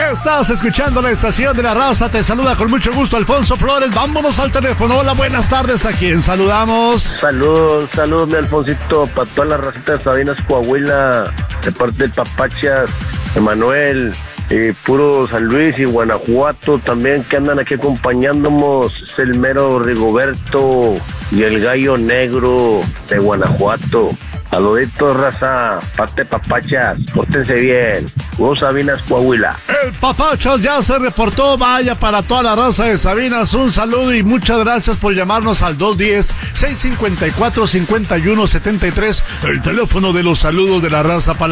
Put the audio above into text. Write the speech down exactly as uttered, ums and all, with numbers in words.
Estás escuchando la estación de la raza. Te saluda con mucho gusto Alfonso Flores. Vámonos al teléfono. Hola, buenas tardes. ¿A quién saludamos? Saludos, saludos, mi Alfonsito, para toda la racita de Sabinas, Coahuila, de parte del Papachas, Emanuel, y puro San Luis y Guanajuato también, que andan aquí acompañándonos. Es el mero Rigoberto y el Gallo Negro de Guanajuato. Saluditos, raza, parte Papachas, pórtense bien. Vos, Sabinas, Coahuila. El Papachas ya se reportó. Vaya, para toda la raza de Sabinas, un saludo y muchas gracias por llamarnos al dos uno cero, seis cinco cuatro, cinco uno siete tres, el teléfono de los saludos de la raza.